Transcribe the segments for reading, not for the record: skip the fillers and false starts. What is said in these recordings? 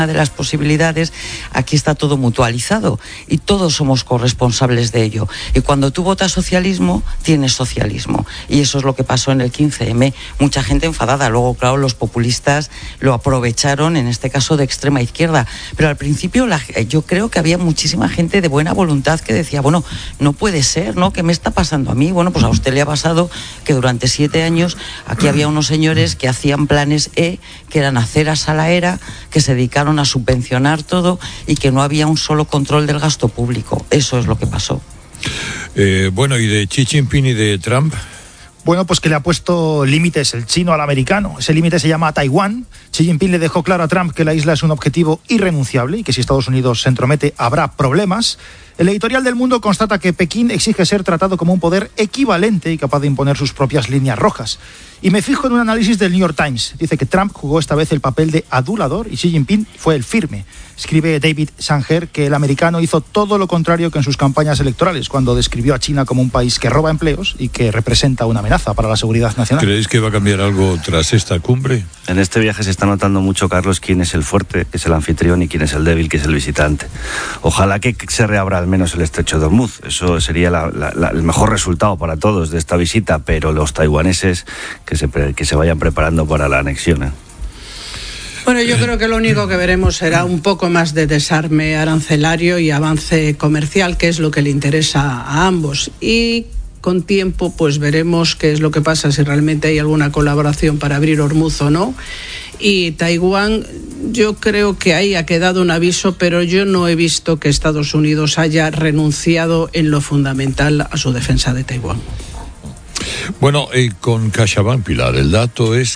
de las posibilidades, aquí está todo mutualizado y todos somos corresponsables de ello. Y cuando tú votas socialismo, tienes socialismo. Y eso es lo que pasó en el 15M. Mucha gente enfadada. Luego, claro, los populistas lo aprovecharon, en este caso de extrema izquierda. Pero al principio yo creo que había muchísima gente de buena voluntad que decía, bueno, no puede ser, ¿no? ¿Qué me está pasando a mí? Bueno, pues a usted le ha pasado que durante 7 años aquí había unos señores que hacían planes que eran aceras a la era, que se dedicaron a subvencionar todo y que no había un solo control del gasto público. Eso es lo que pasó. Bueno, ¿y de Xi Jinping y de Trump? Bueno, pues que le ha puesto límites el chino al americano. Ese límite se llama Taiwán. Xi Jinping le dejó claro a Trump que la isla es un objetivo irrenunciable y que si Estados Unidos se entromete habrá problemas. El editorial del Mundo constata que Pekín exige ser tratado como un poder equivalente y capaz de imponer sus propias líneas rojas. Y me fijo en un análisis del New York Times. Dice que Trump jugó esta vez el papel de adulador y Xi Jinping fue el firme. Escribe David Sanger que el americano hizo todo lo contrario que en sus campañas electorales, cuando describió a China como un país que roba empleos y que representa una amenaza para la seguridad nacional. ¿Creéis que va a cambiar algo tras esta cumbre? En este viaje se está notando mucho, Carlos, quién es el fuerte, que es el anfitrión, y quién es el débil, que es el visitante. Ojalá que se reabra al menos el estrecho de Hormuz. Eso sería el mejor resultado para todos de esta visita, pero los taiwaneses que se vayan preparando para la anexión, ¿eh? Bueno, yo creo que lo único que veremos será un poco más de desarme arancelario y avance comercial, que es lo que le interesa a ambos. Y con tiempo pues veremos qué es lo que pasa, si realmente hay alguna colaboración para abrir Hormuz o no. Y Taiwán, yo creo que ahí ha quedado un aviso, pero yo no he visto que Estados Unidos haya renunciado en lo fundamental a su defensa de Taiwán. Bueno, con CaixaBank, Pilar, el dato es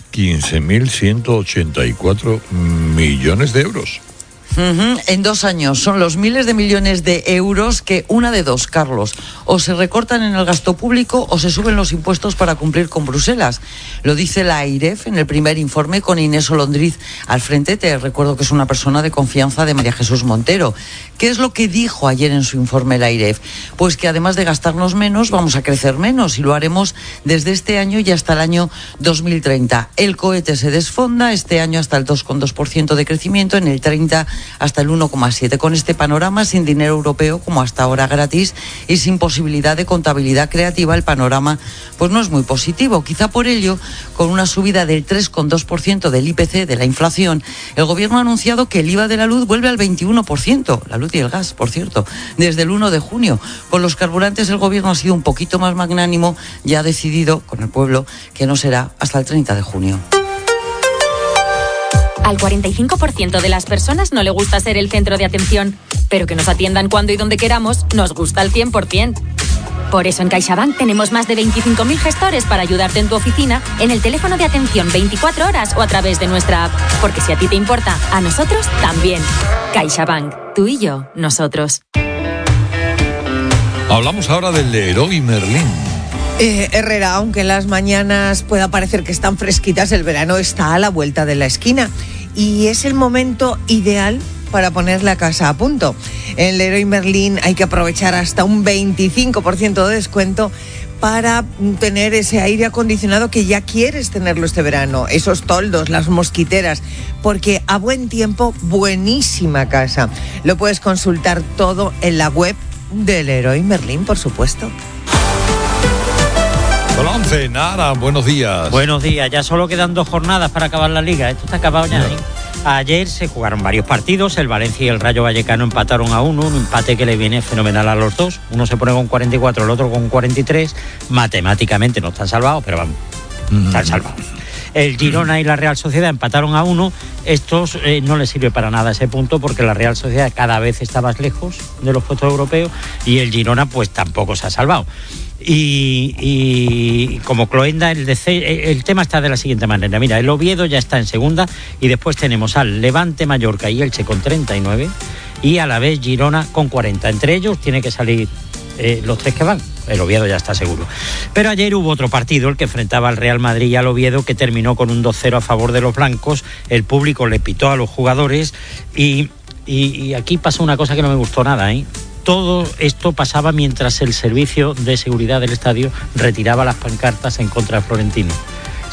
15.184 millones de euros. En 2 años son los miles de millones de euros que, una de dos, Carlos, o se recortan en el gasto público o se suben los impuestos para cumplir con Bruselas. Lo dice la AIREF en el primer informe, con Inés Olondriz al frente. Te recuerdo que es una persona de confianza de María Jesús Montero. ¿Qué es lo que dijo ayer en su informe la AIREF? Pues que además de gastarnos menos, vamos a crecer menos, y lo haremos desde este año y hasta el año 2030. El cohete se desfonda este año hasta el 2,2% de crecimiento, en el 30 hasta el 1,7%. Con este panorama, sin dinero europeo, como hasta ahora gratis, y sin posibilidad de contabilidad creativa, el panorama pues no es muy positivo. Quizá por ello, con una subida del 3,2% del IPC, de la inflación, el gobierno ha anunciado que el IVA de la luz vuelve al 21%, la luz y el gas, por cierto, desde el 1 de junio. Con los carburantes el gobierno ha sido un poquito más magnánimo y ha decidido, con el pueblo, que no será hasta el 30 de junio. Al 45% de las personas no le gusta ser el centro de atención, pero que nos atiendan cuando y donde queramos nos gusta al 100%. Por eso en CaixaBank tenemos más de 25.000 gestores para ayudarte en tu oficina, en el teléfono de atención 24 horas o a través de nuestra app. Porque si a ti te importa, a nosotros también. CaixaBank, tú y yo, nosotros. Hablamos ahora del Leroy Merlin. Herrera, aunque en las mañanas pueda parecer que están fresquitas, el verano está a la vuelta de la esquina y es el momento ideal para poner la casa a punto. En Leroy Merlin hay que aprovechar hasta un 25% de descuento para tener ese aire acondicionado que ya quieres tenerlo este verano, esos toldos, las mosquiteras, porque a buen tiempo, buenísima casa. Lo puedes consultar todo en la web de Leroy Merlin, por supuesto. Hola, 11, Nara, buenos días. Buenos días, ya solo quedan 2 jornadas para acabar la liga, esto está acabado ya, ¿eh? Ayer se jugaron varios partidos, el Valencia y el Rayo Vallecano empataron a 1, un empate que le viene fenomenal a los dos. Uno se pone con 44, el otro con 43, matemáticamente no están salvados, pero vamos, están salvados. El Girona y la Real Sociedad empataron a 1, estos no les sirve para nada ese punto porque la Real Sociedad cada vez está más lejos de los puestos europeos y el Girona pues tampoco se ha salvado. Y como Cloenda, el tema está de la siguiente manera. Mira, el Oviedo ya está en segunda y después tenemos al Levante, Mallorca y Elche con 39 y a la vez Girona con 40. Entre ellos tiene que salir los 3 que van. El Oviedo ya está seguro. Pero ayer hubo otro partido, el que enfrentaba al Real Madrid y al Oviedo, que terminó con un 2-0 a favor de los blancos. El público le pitó a los jugadores y aquí pasó una cosa que no me gustó nada, ¿eh? Todo esto pasaba mientras el servicio de seguridad del estadio retiraba las pancartas en contra de Florentino.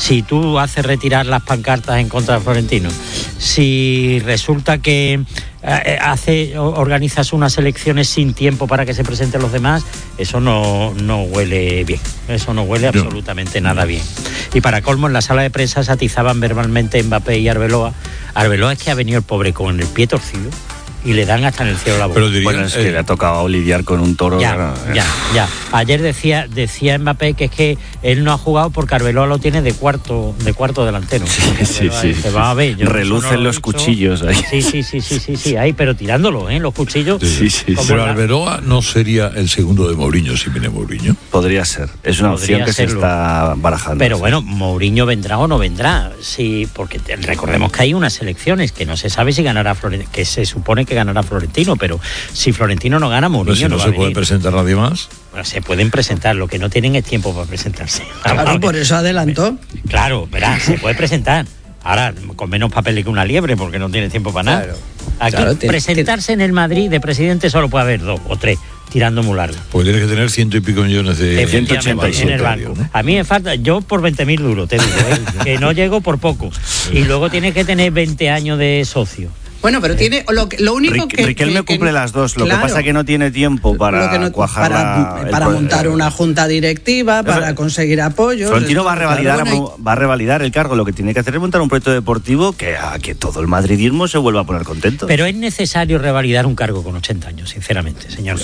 si tú haces retirar las pancartas en contra de Florentino, si resulta que organizas unas elecciones sin tiempo para que se presenten los demás, eso no huele bien, eso no huele absolutamente nada bien. Y para colmo, en la sala de prensa se atizaban verbalmente Mbappé y Arbeloa. Arbeloa es que ha venido el pobre con el pie torcido y le dan hasta en el cielo la boca. Pero bueno, es que le ha tocado lidiar con un toro. Ya. Ayer decía Mbappé que es que él no ha jugado porque Arbeloa lo tiene de cuarto delantero. Sí. Dice, va a ver, relucen los cuchillos ahí. Sí, ahí, pero tirándolo, los cuchillos. Sí. Pero Arbeloa no sería el segundo de Mourinho si viene Mourinho. Podría ser. Es una opción que se está barajando. Pero bueno, Mourinho vendrá o no vendrá. Sí, porque recordemos que hay unas elecciones que no se sabe si ganará Florentino, que se supone que ganará Florentino, pero si Florentino no gana, Mourinho no va a venir. ¿Se puede presentar nadie más? Bueno, se pueden presentar, lo que no tienen es tiempo para presentarse. Claro, por eso adelantó. Claro, verá, se puede presentar. Ahora, con menos papeles que una liebre, porque no tiene tiempo para nada. Aquí, presentarse en el Madrid de presidente solo puede haber 2 o 3, tirando muy largo. Pues tienes que tener 100 y pico millones de 187 en el banco, ¿no? A mí me falta, yo por 20.000 duros, te digo, que no llego por poco. Y luego tienes que tener 20 años de socio. Bueno, pero tiene lo único que Riquelme cumple las dos. Lo que pasa es que no tiene tiempo para para montar una junta directiva, para conseguir apoyos. Florentino va a revalidar el cargo. Lo que tiene que hacer es montar un proyecto deportivo que todo el madridismo se vuelva a poner contento. Pero es necesario revalidar un cargo con 80 años, sinceramente, señor.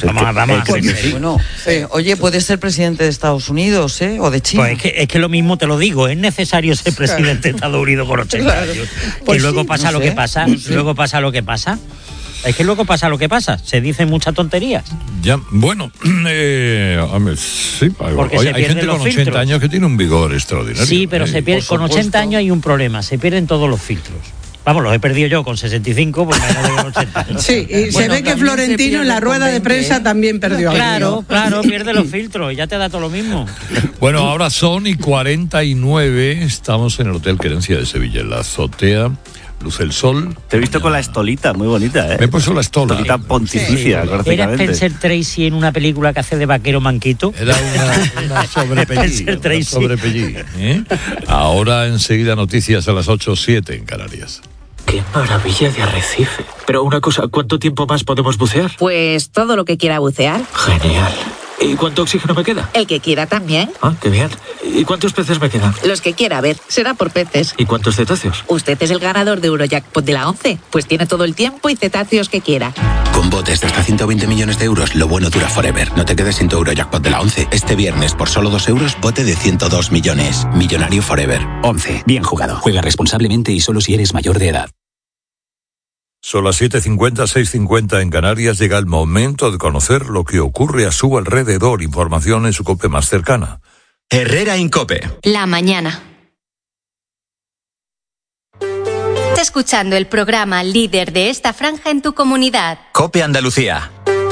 Oye, puede ser presidente de Estados Unidos, o de China. Pues es que lo mismo te lo digo, es necesario ser presidente de Estados Unidos con 80 años. Pues y luego pasa lo que pasa, pasa lo que pasa. Es que luego pasa lo que pasa. Se dicen muchas tonterías. Ya, bueno, sí. Hay gente con 80 filtros. Años que tiene un vigor extraordinario. Sí, pero se pierde, con 80 años hay un problema. Se pierden todos los filtros. Vamos, los he perdido yo con 65, porque no tengo 80 años. Sí, y se ve que Florentino en la rueda de prensa también perdió. Claro, pierde los filtros y ya te da todo lo mismo. Bueno, ahora son 49. Estamos en el Hotel Querencia de Sevilla, en la azotea. Luce el sol. Te he visto con la estolita, muy bonita, ¿eh? Me he puesto la estola. Estolita pontificia, prácticamente. ¿Era Spencer Tracy en una película que hace de vaquero manquito? Era una sobrepellí. Ahora enseguida noticias a las 8:07 en Canarias. ¡Qué maravilla de arrecife! Pero una cosa, ¿cuánto tiempo más podemos bucear? Pues todo lo que quiera bucear. Genial. ¿Y cuánto oxígeno me queda? El que quiera también. Ah, qué bien. ¿Y cuántos peces me quedan? Los que quiera, a ver, será por peces. ¿Y cuántos cetáceos? Usted es el ganador de Eurojackpot de la 11, pues tiene todo el tiempo y cetáceos que quiera. Con botes de hasta 120 millones de euros, lo bueno dura forever. No te quedes sin tu Eurojackpot de la 11. Este viernes, por solo 2 euros, bote de 102 millones. Millonario forever. 11. Bien jugado. Juega responsablemente y solo si eres mayor de edad. Son las 7:50, 6:50 en Canarias. Llega el momento de conocer lo que ocurre a su alrededor. Información en su COPE más cercana. Herrera Incope. La mañana. Estás escuchando el programa líder de esta franja en tu comunidad. COPE Andalucía.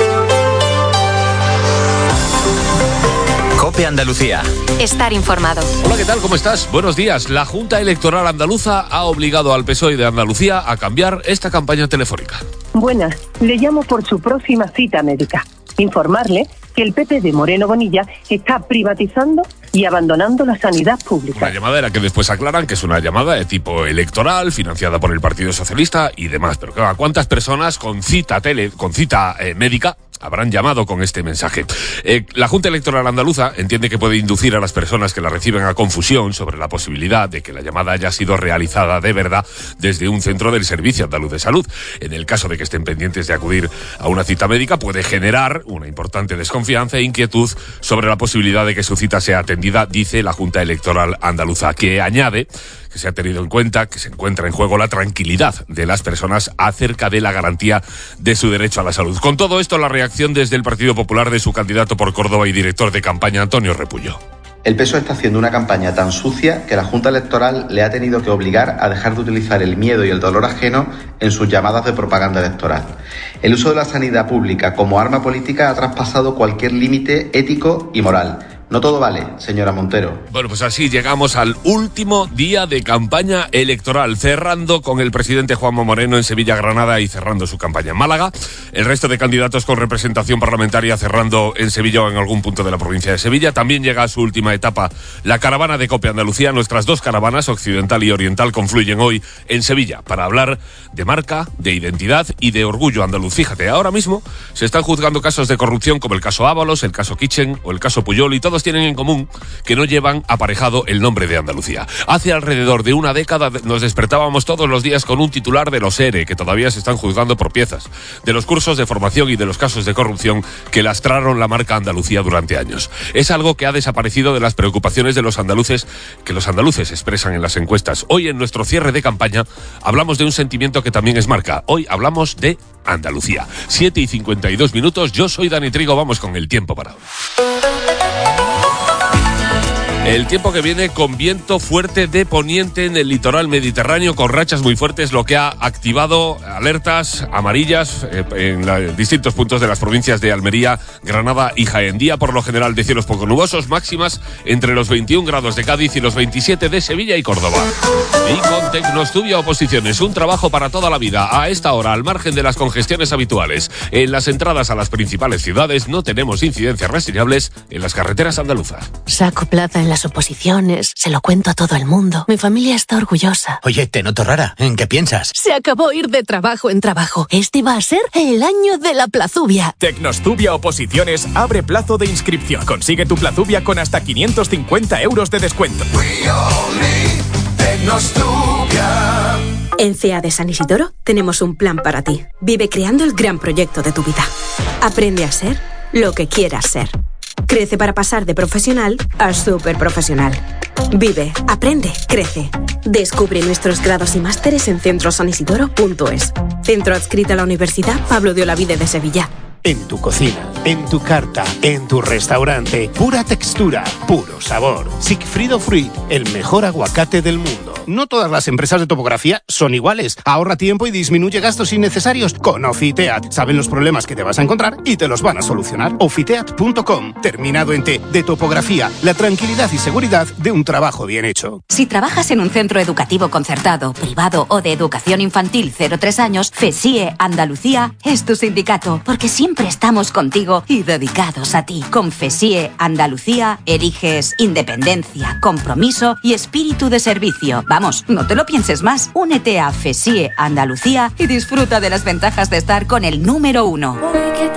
COPE Andalucía. Estar informado. Hola, ¿qué tal? ¿Cómo estás? Buenos días. La Junta Electoral Andaluza ha obligado al PSOE de Andalucía a cambiar esta campaña telefónica. Buenas, le llamo por su próxima cita médica. Informarle que el PP de Moreno Bonilla está privatizando y abandonando la sanidad pública. Una llamada en la que después aclaran que es una llamada de tipo electoral, financiada por el Partido Socialista y demás. Pero claro, ¿cuántas personas con cita médica habrán llamado con este mensaje? La Junta Electoral Andaluza entiende que puede inducir a las personas que la reciben a confusión sobre la posibilidad de que la llamada haya sido realizada de verdad desde un centro del Servicio Andaluz de Salud. En el caso de que estén pendientes de acudir a una cita médica, puede generar una importante desconfianza e inquietud sobre la posibilidad de que su cita sea atendida, dice la Junta Electoral Andaluza, que añade que se ha tenido en cuenta que se encuentra en juego la tranquilidad de las personas acerca de la garantía de su derecho a la salud. Con todo esto, la reacción desde el Partido Popular de su candidato por Córdoba y director de campaña, Antonio Repullo. El PSOE está haciendo una campaña tan sucia que la Junta Electoral le ha tenido que obligar a dejar de utilizar el miedo y el dolor ajeno en sus llamadas de propaganda electoral. El uso de la sanidad pública como arma política ha traspasado cualquier límite ético y moral. No todo vale, señora Montero. Bueno, pues así llegamos al último día de campaña electoral, cerrando con el presidente Juanma Moreno en Sevilla, Granada y cerrando su campaña en Málaga. El resto de candidatos con representación parlamentaria cerrando en Sevilla o en algún punto de la provincia de Sevilla. También llega a su última etapa la caravana de COPE Andalucía. Nuestras dos caravanas, occidental y oriental, confluyen hoy en Sevilla para hablar de marca, de identidad y de orgullo andaluz. Fíjate, ahora mismo se están juzgando casos de corrupción como el caso Ábalos, el caso Kitchen o el caso Puyol, y todos tienen en común que no llevan aparejado el nombre de Andalucía. Hace alrededor de una década nos despertábamos todos los días con un titular de los ERE, que todavía se están juzgando por piezas, de los cursos de formación y de los casos de corrupción que lastraron la marca Andalucía durante años. Es algo que ha desaparecido de las preocupaciones de los andaluces, que los andaluces expresan en las encuestas. Hoy, en nuestro cierre de campaña, hablamos de un sentimiento que también es marca. Hoy hablamos de Andalucía. 7:52. Yo soy Dani Trigo, vamos con el tiempo para hoy. El tiempo que viene con viento fuerte de poniente en el litoral mediterráneo, con rachas muy fuertes, lo que ha activado alertas amarillas en distintos puntos de las provincias de Almería, Granada y Jaén. Día por lo general de cielos poco nubosos, máximas entre los 21 grados de Cádiz y los 27 de Sevilla y Córdoba. Y con Tecnostudio Oposiciones, un trabajo para toda la vida. A esta hora, al margen de las congestiones habituales, en las entradas a las principales ciudades no tenemos incidencias reseñables en las carreteras andaluzas. Saco plaza en las oposiciones, se lo cuento a todo el mundo. Mi familia está orgullosa. Oye, te noto rara. ¿En qué piensas? Se acabó ir de trabajo en trabajo. Este va a ser el año de la plazubia. Tecnostudia Oposiciones abre plazo de inscripción. Consigue tu plazubia con hasta 550 euros de descuento. En CEA de San Isidoro tenemos un plan para ti. Vive creando el gran proyecto de tu vida. Aprende a ser lo que quieras ser. Crece para pasar de profesional a superprofesional. Vive, aprende, crece. Descubre nuestros grados y másteres en centrosanisidoro.es. Centro adscrito a la Universidad Pablo de Olavide de Sevilla. En tu cocina, en tu carta, en tu restaurante, pura textura, puro sabor. Sigfrido Fruit, el mejor aguacate del mundo. No todas las empresas de topografía son iguales. Ahorra tiempo y disminuye gastos innecesarios con Ofiteat. Saben los problemas que te vas a encontrar y te los van a solucionar. Ofiteat.com, terminado en T, de topografía, la tranquilidad y seguridad de un trabajo bien hecho. Si trabajas en un centro educativo concertado, privado o de educación infantil 0-3 años, FESIE Andalucía es tu sindicato, porque siempre estamos contigo y dedicados a ti. Con FESIE Andalucía eliges independencia, compromiso y espíritu de servicio. Vamos, no te lo pienses más. Únete a FESIE Andalucía y disfruta de las ventajas de estar con el número 1.